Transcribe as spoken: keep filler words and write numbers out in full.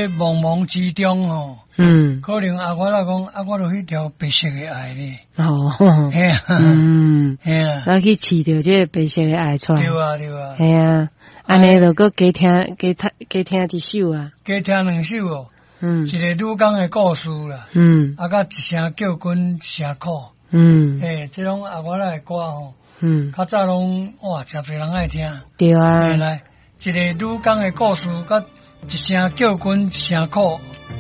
个茫茫之中哦，嗯，可能啊，我来讲啊，我著迄条白色的爱咧，哦，嘿啊，嗯，嘿啊， 我去饲着这个白色的爱出来， 对啊，对啊， 嘿啊，安尼著搁加听加听加听一首啊， 加听两首哦，嗯，一个女工的故事啦，嗯，啊，甲一声叫军一声苦，嗯，嘿，这种啊，我来歌吼，嗯，较早拢哇，诚侪人爱听， 对啊， 来，一个女工的故事，甲一声叫军一声苦。